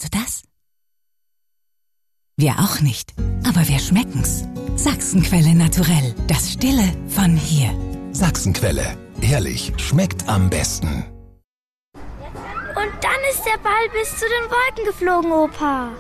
du das? Wir auch nicht, aber wir schmecken's. Sachsenquelle naturell, das Stille von hier. Sachsenquelle, ehrlich, schmeckt am besten. Und dann ist der Ball bis zu den Wolken geflogen, Opa.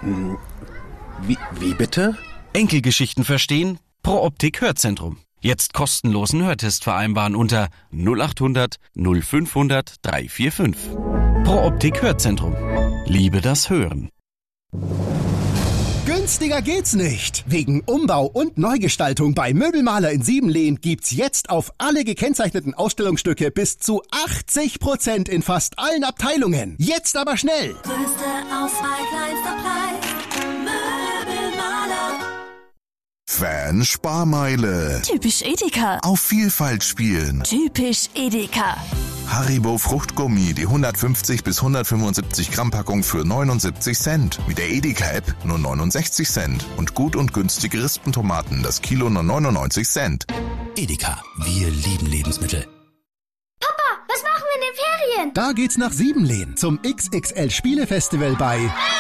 Wie bitte? Enkelgeschichten verstehen? Pro Optik Hörzentrum. Jetzt kostenlosen Hörtest vereinbaren unter 0800 0500 345. Pro Optik Hörzentrum. Liebe das Hören. Günstiger geht's nicht. Wegen Umbau und Neugestaltung bei Möbelmaler in Siebenlehn gibt's jetzt auf alle gekennzeichneten Ausstellungsstücke bis zu 80% in fast allen Abteilungen. Jetzt aber schnell! Größte Auswahl, kleinster Preis. Möbelmaler. Fan-Sparmeile. Typisch Edeka. Auf Vielfalt spielen. Typisch Edeka. Haribo Fruchtgummi, die 150 bis 175 Gramm Packung für 79 Cent. Mit der Edeka-App nur 69 Cent. Und gut und günstige Rispentomaten, das Kilo nur 99 Cent. Edeka, wir lieben Lebensmittel. Papa, was machen wir in den Ferien? Da geht's nach Siebenlehn zum XXL Spielefestival bei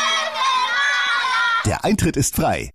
Der Eintritt ist frei.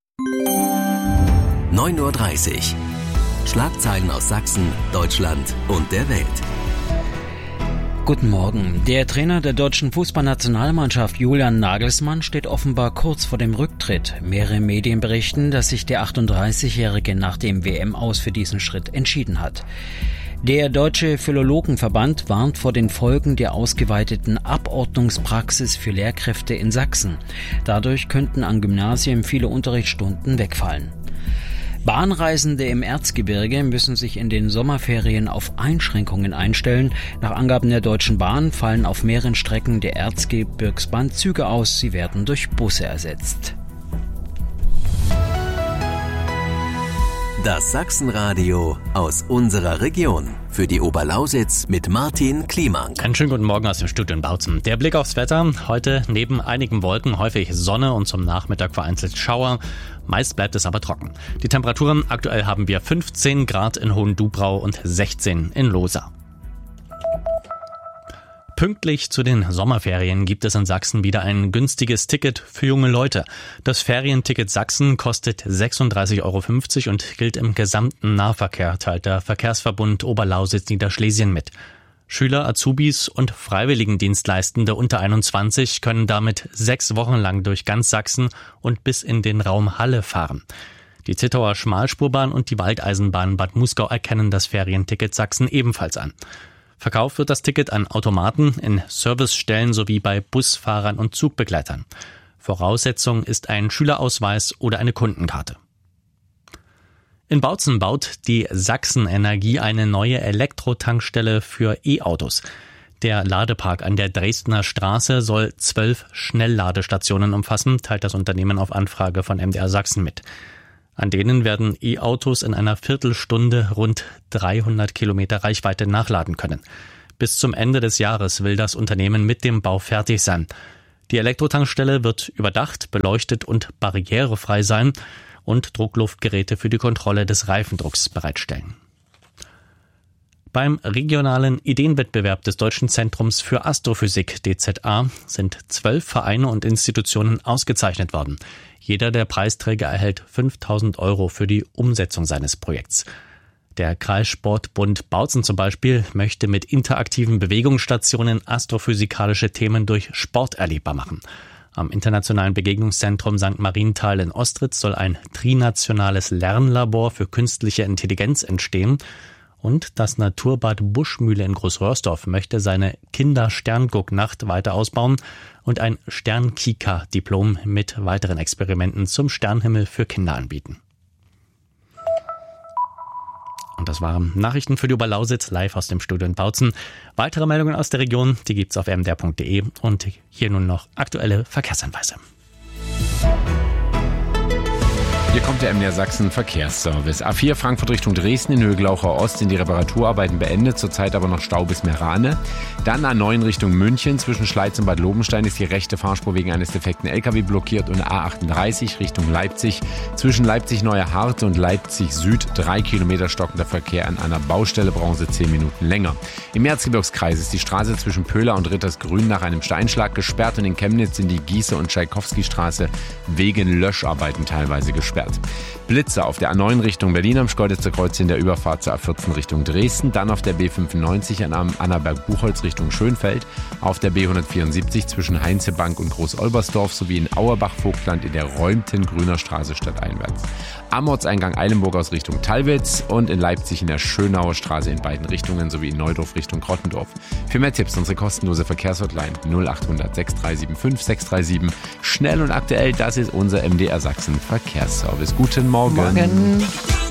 9:30 Uhr. Schlagzeilen aus Sachsen, Deutschland und der Welt. Guten Morgen. Der Trainer der deutschen Fußballnationalmannschaft Julian Nagelsmann steht offenbar kurz vor dem Rücktritt. Mehrere Medien berichten, dass sich der 38-Jährige nach dem WM-Aus für diesen Schritt entschieden hat. Der Deutsche Philologenverband warnt vor den Folgen der ausgeweiteten Abordnungspraxis für Lehrkräfte in Sachsen. Dadurch könnten an Gymnasien viele Unterrichtsstunden wegfallen. Bahnreisende im Erzgebirge müssen sich in den Sommerferien auf Einschränkungen einstellen. Nach Angaben der Deutschen Bahn fallen auf mehreren Strecken der Erzgebirgsbahn Züge aus. Sie werden durch Busse ersetzt. Das Sachsenradio aus unserer Region. Für die Oberlausitz mit Martin Kliemank. Einen schönen guten Morgen aus dem Studio in Bautzen. Der Blick aufs Wetter. Heute neben einigen Wolken häufig Sonne und zum Nachmittag vereinzelt Schauer. Meist bleibt es aber trocken. Die Temperaturen aktuell haben wir 15 Grad in Hohendubrau und 16 in Lohsa. Pünktlich zu den Sommerferien gibt es in Sachsen wieder ein günstiges Ticket für junge Leute. Das Ferienticket Sachsen kostet 36,50 € und gilt im gesamten Nahverkehr, teilt der Verkehrsverbund Oberlausitz-Niederschlesien mit. Schüler, Azubis und Freiwilligendienstleistende unter 21 können damit 6 Wochen lang durch ganz Sachsen und bis in den Raum Halle fahren. Die Zittauer Schmalspurbahn und die Waldeisenbahn Bad Muskau erkennen das Ferienticket Sachsen ebenfalls an. Verkauft wird das Ticket an Automaten, in Servicestellen sowie bei Busfahrern und Zugbegleitern. Voraussetzung ist ein Schülerausweis oder eine Kundenkarte. In Bautzen baut die Sachsenenergie eine neue Elektrotankstelle für E-Autos. Der Ladepark an der Dresdner Straße soll 12 Schnellladestationen umfassen, teilt das Unternehmen auf Anfrage von MDR Sachsen mit. An denen werden E-Autos in einer Viertelstunde rund 300 Kilometer Reichweite nachladen können. Bis zum Ende des Jahres will das Unternehmen mit dem Bau fertig sein. Die Elektrotankstelle wird überdacht, beleuchtet und barrierefrei sein und Druckluftgeräte für die Kontrolle des Reifendrucks bereitstellen. Beim regionalen Ideenwettbewerb des Deutschen Zentrums für Astrophysik DZA sind 12 Vereine und Institutionen ausgezeichnet worden. Jeder der Preisträger erhält 5.000 € für die Umsetzung seines Projekts. Der Kreissportbund Bautzen zum Beispiel möchte mit interaktiven Bewegungsstationen astrophysikalische Themen durch Sport erlebbar machen. Am Internationalen Begegnungszentrum St. Marienthal in Ostritz soll ein trinationales Lernlabor für künstliche Intelligenz entstehen. Und das Naturbad Buschmühle in Großröhrsdorf möchte seine Kinder-Sterngucknacht weiter ausbauen und ein Sternkika-Diplom mit weiteren Experimenten zum Sternhimmel für Kinder anbieten. Und das waren Nachrichten für die Oberlausitz live aus dem Studio in Bautzen. Weitere Meldungen aus der Region, die gibt's auf mdr.de und hier nun noch aktuelle Verkehrshinweise. Hier kommt der MDR Sachsen Verkehrsservice. A4 Frankfurt Richtung Dresden in Höhe Glauchau Ost sind die Reparaturarbeiten beendet, zurzeit aber noch Stau bis Meerane. Dann A9 Richtung München, zwischen Schleiz und Bad Lobenstein ist die rechte Fahrspur wegen eines defekten LKW blockiert und A38 Richtung Leipzig, zwischen Leipzig-Neue Harte und Leipzig Süd 3 Kilometer stockender Verkehr an einer Baustelle, brauchen Sie 10 Minuten länger. Im Erzgebirgskreis ist die Straße zwischen Pöhler und Rittersgrün nach einem Steinschlag gesperrt und in Chemnitz sind die Giese- und Tschaikowski-Straße wegen Löscharbeiten teilweise gesperrt. Blitzer auf der A9 Richtung Berlin am Schkeuditzer Kreuz in der Überfahrt zur A14 Richtung Dresden, dann auf der B95 am Annaberg-Buchholz Richtung Schönfeld, auf der B174 zwischen Heinzebank und Groß-Olbersdorf sowie in Auerbach-Vogtland in der räumten Grüner Straße stadteinwärts. Am Ortseingang Eilenburg aus Richtung Tallwitz und in Leipzig in der Schönauer Straße in beiden Richtungen sowie in Neudorf Richtung Krottendorf. Für mehr Tipps unsere kostenlose Verkehrshotline 0800 6375 637. Schnell und aktuell, das ist unser MDR Sachsen Verkehrsservice. Guten Morgen.